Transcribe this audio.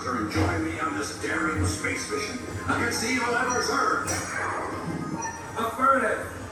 return and join me on this daring space mission against the evil Emperor Zurg. Affirmative.